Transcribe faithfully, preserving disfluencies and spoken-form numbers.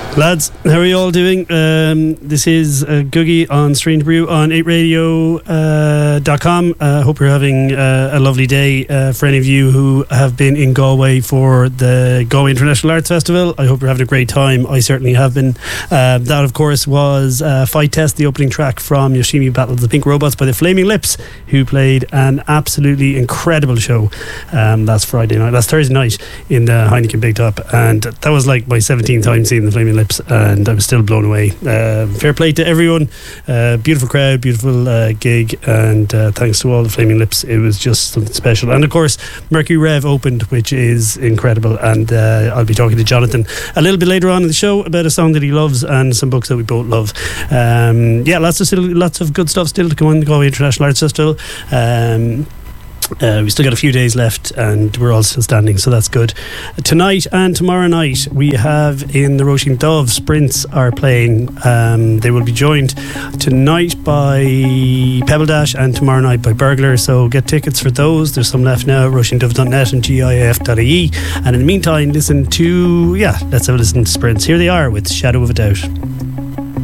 Lads, how are you all doing? Um, this is uh, Googie on Strange Brew on eight radio dot com. I uh, hope you're having uh, a lovely day. Uh, for any of you who have been in Galway for the Galway International Arts Festival, I hope you're having a great time. I certainly have been. Uh, that, of course, was uh, Fight Test, the opening track from Yoshimi Battle of the Pink Robots by the Flaming Lips, who played an absolutely incredible show. Um, that's Friday night. That's Thursday night in the Heineken Big Top. And that was like my seventeenth time seeing the Flaming Lips, and I was still blown away. Uh, fair play to everyone. Uh, beautiful crowd, beautiful uh, gig, and uh, thanks to all the Flaming Lips. It was just something special. And of course, Mercury Rev opened, which is incredible. And uh, I'll be talking to Jonathan a little bit later on in the show about a song that he loves and some books that we both love. Um, yeah, lots of still, lots of good stuff still to come on the Galway International Arts Festival. Um, Uh, we still got a few days left and we're all still standing, so that's good. Tonight and tomorrow night we have in the Roisin Dove Sprints are playing. Um, they will be joined tonight by Pebble Dash and tomorrow night by Burglar, so get tickets for those. There's some left now. roisin dove dot net and G I F dot I E. And in the meantime, listen to yeah let's have a listen to Sprints. Here they are with Shadow of a Doubt.